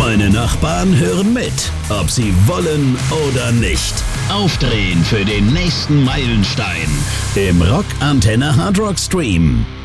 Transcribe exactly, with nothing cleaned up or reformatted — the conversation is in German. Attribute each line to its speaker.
Speaker 1: Deine Nachbarn hören mit, ob sie wollen oder nicht. Aufdrehen für den nächsten Meilenstein im Rock Antenne Hard Rock Stream.